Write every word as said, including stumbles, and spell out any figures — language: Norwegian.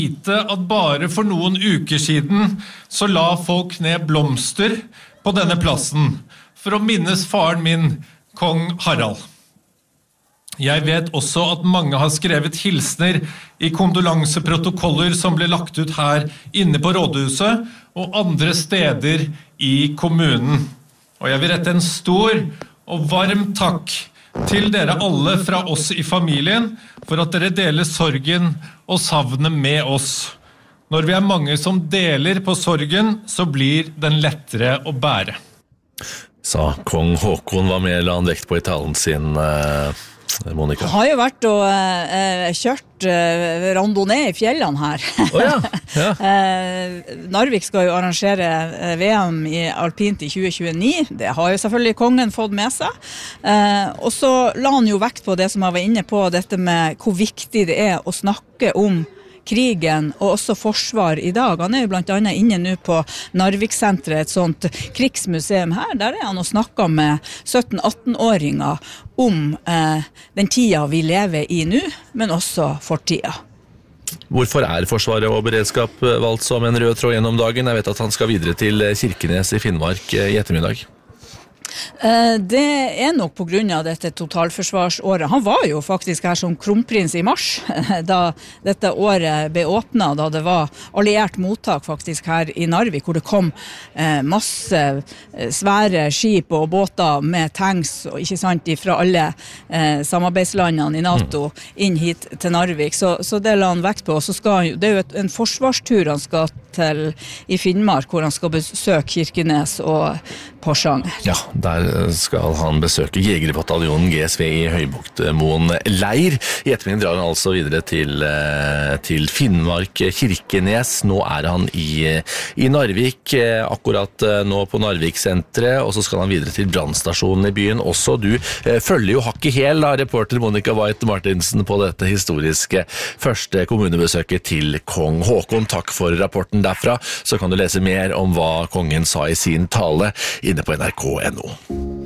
vite at bare for noen uker siden så la folk ned blomster på denne plassen for å minnes faren min, kong Harald. Jeg vet også at mange har skrevet hilsner i kondolanseprotokoller som ble lagt ut her inne på rådhuset og andre steder i kommunen. Og jeg vil rette en stor og varm takk til dere alle fra oss i familien for at dere deler sorgen og savnet med oss. Når vi er mange som deler på sorgen, så blir den lettere å bære. Sa kong Håkon. Hva mer la han vekt på i talen sin, Monica? Han har jo vært og eh, kjørt eh, randonee i fjellene her. Oh, ja. Ja. eh, Narvik skal jo arrangere eh, V M i alpint i tjue tjueni. Det har jo selvfølgelig kongen fått med seg. Eh, og så la han jo vekt på det som jeg var inne på, dette med hvor viktig det er å snakke om krigen og også forsvar i dag. Han er jo blant annet inne nå på Narvik-senteret, et sånt krigsmuseum her. Der er han og snakker med sytten-atten-åringer om eh, den tida vi lever i nå, men også fortida. Hvorfor er Forsvaret og beredskap valgt som en rød tråd gjennom dagen? Jeg vet at han skal videre til Kirkenes i Finnmark i ettermiddag. Det er nok på grunn av dette totalforsvarsåret. Han var jo faktisk her som kronprins i mars, da dette året ble åpnet, da det var alliert mottak faktisk her i Narvik, hvor det kom masse svære skip og båter med tanks, og ikke sant, fra alle samarbeidslandene i NATO inn hit til Narvik. Så, så det la han vekt på. Og så skal han, det er jo et, en forsvarstur han skal til i Finnmark, hvor han skal besøke Kirkenes og Porsanger. Ja, der skal han besøke Jegerbataljonen G S V i Høybuktmoen leir. I ettermiddag drar han altså videre til, til Finnmark, Kirkenes. Nå er han i, i Narvik, akkurat nå på Narvik-senteret, og så skal han videre til brannstasjonen i byen. Også du følger jo hakk i hæl, da, reporter Monica White Martinsen, på dette historiske første kommunebesøket til kong Håkon. Takk for rapporten derfra. Så kan du lese mer om hva kongen sa i sin tale inne på N R K punktum N O.